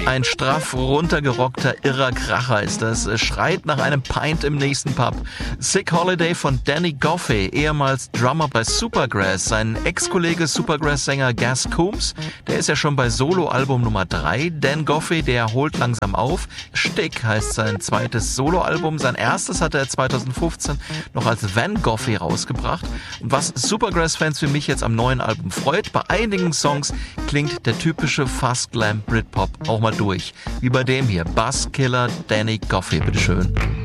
Ein straff runtergerockter, irrer Kracher ist das. Es schreit nach einem Pint im nächsten Pub. Sick Holiday von Danny Goffey, ehemals Drummer bei Supergrass. Sein Ex-Kollege Supergrass-Sänger Gaz Coombs, der ist ja schon bei Soloalbum Nummer 3. Dan Goffey, der holt langsam auf. Stick heißt sein zweites Soloalbum. Sein erstes hat er 2015 noch als Van Goffey rausgebracht. Und was Supergrass-Fans wie mich jetzt am neuen Album freut, bei einigen Songs klingt der typische Fast Glam Britpop auch mal durch. Wie bei dem hier, Buzzkiller Danny Goffey, bitteschön.